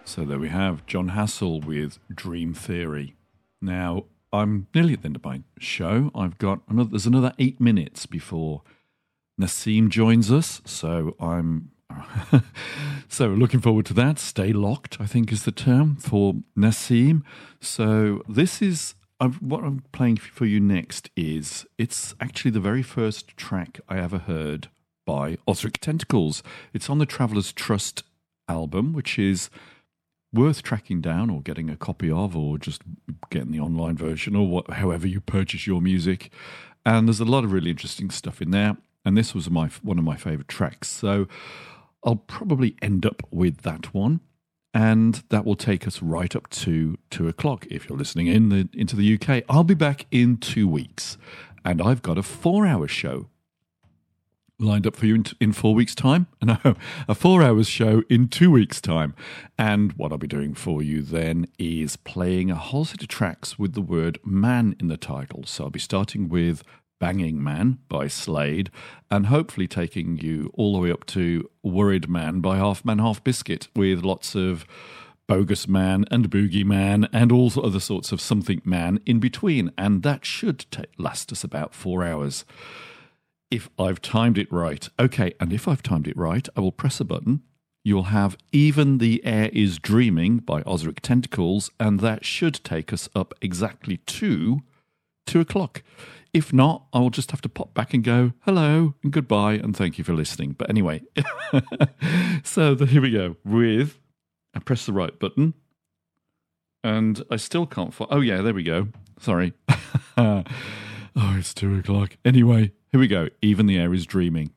So there we have John Hassell with Dream Theory. Now, I'm nearly at the end of my show. There's another 8 minutes before Nassim joins us, so I'm so looking forward to that. Stay locked, I think is the term for Nassim. So this is what I'm playing for you next it's actually the very first track I ever heard by Ozric Tentacles. It's on the Traveller's Trust album, which is worth tracking down or getting a copy of, or just getting the online version, or however you purchase your music. And there's a lot of really interesting stuff in there. And this was one of my favourite tracks. So I'll probably end up with that one. And that will take us right up to 2 o'clock if you're listening into the UK. I'll be back in 2 weeks. And I've got a 4-hour show lined up for you in 4 weeks' time. No, a 4 hours show in 2 weeks' time. And what I'll be doing for you then is playing a whole set of tracks with the word man in the title. So I'll be starting with Banging Man by Slade, and hopefully taking you all the way up to Worried Man by Half Man Half Biscuit, with lots of Bogus Man and Boogie Man and all other sorts of something man in between. And that should last us about 4 hours. If I've timed it right. Okay, and if I've timed it right, I will press a button. You'll have Even the Air is Dreaming by Ozric Tentacles, and that should take us up exactly to 2 o'clock. If not, I will just have to pop back and go, hello and goodbye and thank you for listening. But anyway, so here we go I press the right button and I still can't find, oh yeah, there we go. Sorry. Oh, it's 2 o'clock. Anyway, here we go. Even the Air is Dreaming.